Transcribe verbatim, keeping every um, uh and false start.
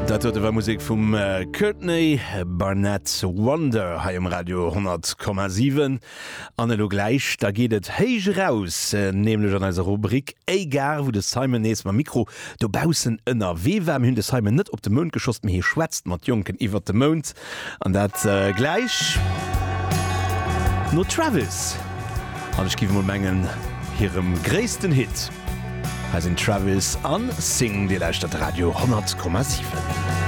Dat war Musik vum äh, Courtney Barnett Wonder ha im Radio hundert Komma sieben. Anlo gleich, da geht et heich raus, äh, nämlich an als Rubrik Egar, wo de Simon nees ma Mikro dobausen ënner wewärm hunn de Simon net op de Mond geschoss, mir hi schwätzt mat Jonken iwwer de Mond. An dat äh, gleich no Travis. An ich giwe mo menggen hirem gréessten Hit. Als in Travis an singen die Leistadt Radio hundert Komma sieben.